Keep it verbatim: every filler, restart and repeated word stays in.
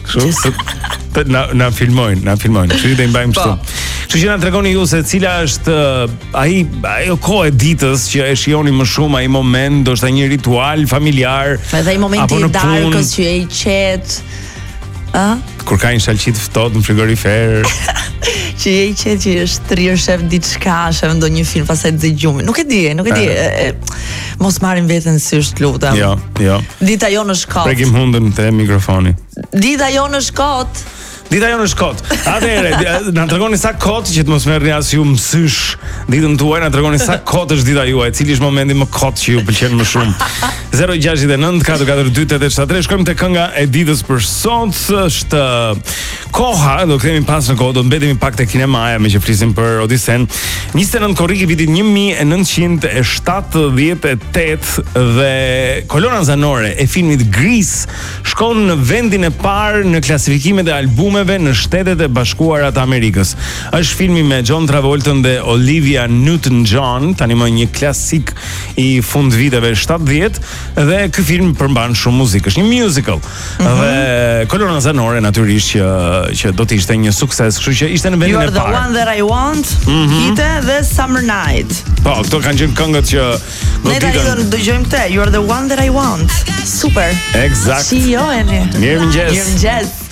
Kështu se na na filmojnë, na filmojnë. Kështu i mbajmë kështu. Kështu që na tregoni ju se cila është ai ajo kohë e ditës që e shihoni më shumë, ai moment, ndoshta një ritual familjar. Edhe ai momenti i darkës që e qet. Ë? Kur ka një shalqit ftohtë në frigorifer. Që je i qetë që është rrirë shef diçka, shef ndonjë film, pastaj të zgjumin. Nuk e di, nuk e di. E, e, mos marrim veten si është, lutem. Jo, jo. Dita jonë është kot. Prekim hundën te mikrofoni. Dita jonë është kot. Dita jonë është kot. Atëherë, na tregoni sa kot që të mos merrni as ju mësysh ditën tuaj, na tregoni sa kot është dita juaj, cili është momenti më kot që ju pëlqen më shumë. zero gjashtë nëntë katër katër dy tetë shtat tre. Shkojmë te kënga e ditës për sot. Është koha, do kthehemi pas në kohë, do mbetemi pak te kinemaja me që flisim për Odisen. njëzet e nëntë korrik i vitit një mijë e nëntëqind e shtatëdhjetë e tetë dhe kolona zanore e filmit Grease shkon në vendin e parë në klasifikimet e albumeve në Shtetet e Bashkuara të Amerikës. Është filmi me John Travolta dhe Olivia Newton-John, tani më një klasik i fundviteve shtatëdhjetë, dhe ky film përmban shumë muzikë. Është një musical. Mm-hmm. Dhe kolona zanore natyrisht që që do të ishte një sukses, kështu që ishte në vendin e parë. You're the one that I want. Mm-hmm. Hite dhe Summer Night. Po, këto kanë qenë këngët që ne tani do dëgjojmë këtë. You're the one that I want. Super. Eksakt. Shijojeni. Mirëmëngjes. Mirëmëngjes.